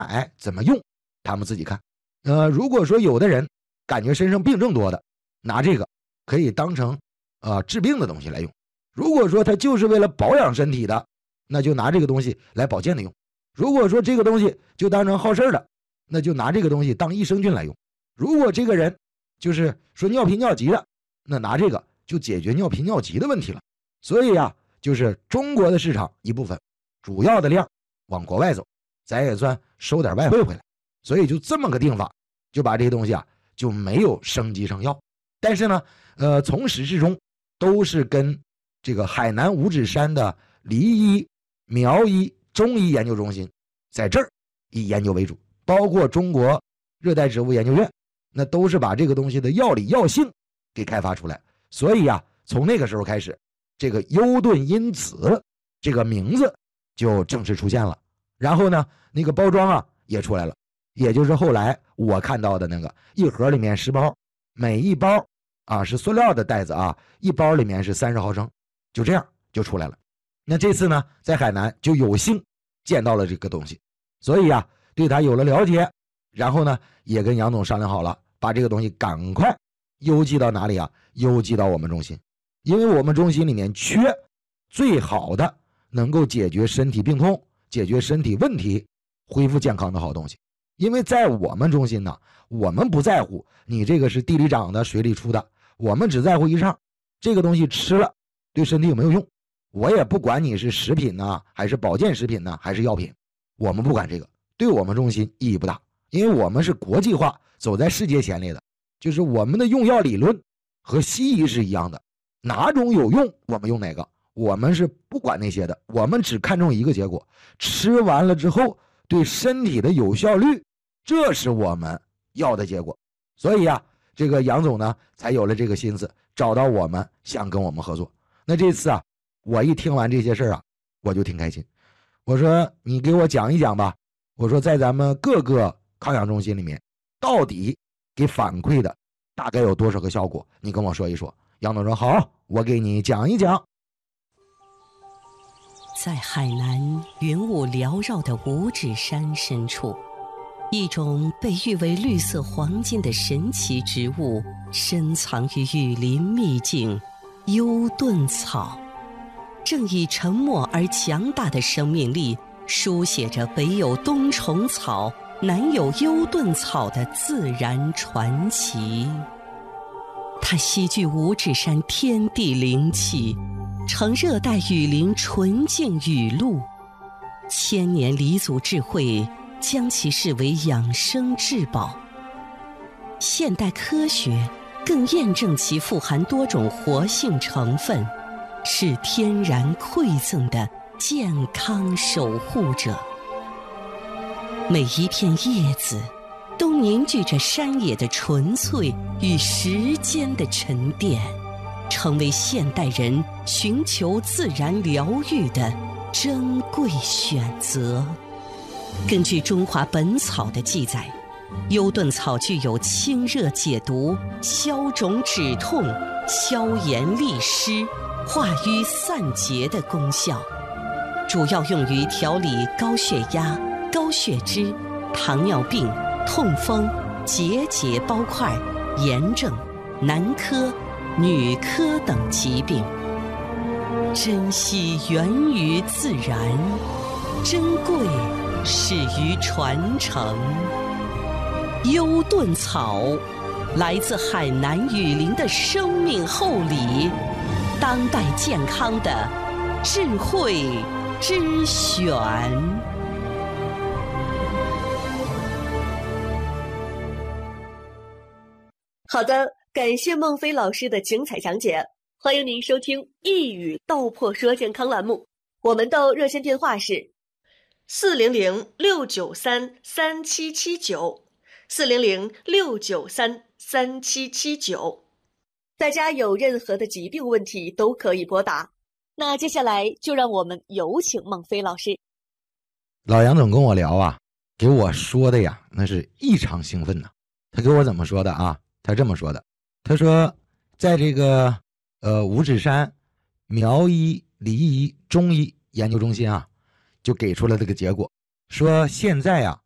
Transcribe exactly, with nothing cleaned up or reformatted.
买怎么用，他们自己看。呃，如果说有的人感觉身上病症多的，拿这个可以当成呃治病的东西来用；如果说他就是为了保养身体的，那就拿这个东西来保健的用；如果说这个东西就当成好事的，那就拿这个东西当益生菌来用；如果这个人就是说尿频尿急的，那拿这个就解决尿频尿急的问题了。所以啊，就是中国的市场一部分主要的量往国外走，咱也算收点外汇回来。所以就这么个定法，就把这些东西啊就没有升级成药。但是呢，呃，从始至终都是跟这个海南五指山的梨医、苗医、中医研究中心在这儿以研究为主，包括中国热带植物研究院，那都是把这个东西的药理药性给开发出来。所以啊，从那个时候开始，这个优盾因子这个名字就正式出现了。然后呢，那个包装啊也出来了，也就是后来我看到的那个一盒里面十包，每一包啊是塑料的袋子啊，一包里面是三十毫升，就这样就出来了。那这次呢，在海南就有幸见到了这个东西，所以啊，对他有了了解，然后呢，也跟杨总商量好了，把这个东西赶快邮寄到哪里啊？邮寄到我们中心，因为我们中心里面缺最好的能够解决身体病痛、解决身体问题、恢复健康的好东西。因为在我们中心呢，我们不在乎你这个是地里长的、水里出的，我们只在乎一上，这个东西吃了对身体有没有用。我也不管你是食品呢，还是保健食品呢，还是药品，我们不管这个，对我们中心意义不大，因为我们是国际化，走在世界前列的，就是我们的用药理论和西医是一样的，哪种有用我们用哪个，我们是不管那些的，我们只看重一个结果，吃完了之后对身体的有效率，这是我们要的结果。所以啊，这个杨总呢才有了这个心思，找到我们想跟我们合作。那这次啊，我一听完这些事儿啊，我就挺开心。我说你给我讲一讲吧，我说在咱们各个康养中心里面，到底给反馈的大概有多少个效果，你跟我说一说。杨总说好，我给你讲一讲。 在海南云雾缭绕的五指山深处，一种被誉为绿色黄金的神奇植物深藏于雨林秘境幽盾草，正以沉默而强大的生命力书写着北有冬虫草，南有幽盾草的自然传奇。它吸聚五指山天地灵气，呈热带雨林纯净雨露，千年黎祖智慧将其视为养生至宝。现代科学更验证其富含多种活性成分，是天然馈赠的健康守护者。每一片叶子都凝聚着山野的纯粹与时间的沉淀，成为现代人寻求自然疗愈的珍贵选择。根据《中华本草》的记载，幽盾草具有清热解毒、消肿止痛、消炎利湿、化瘀散结的功效，主要用于调理高血压、高血脂、糖尿病、痛风、结节包块、炎症、男科、女科等疾病。珍惜源于自然，珍贵始于传承。幽盾草来自海南雨林的生命厚礼，当代健康的智慧之选。 好的，感谢孟非老师的精彩讲解。欢迎您收听一语道破说健康栏目，我们的热线电话是四零零六九三三七七九，四零零六九三三七七九。大家有任何的疾病问题都可以拨打。那接下来就让我们有请孟非老师。 老杨总跟我聊啊，给我说的呀，那是异常兴奋呐。他给我怎么说的啊？他这么说的，他说在这个呃五指山苗医、梨医、中医研究中心啊，就给出了这个结果，说现在啊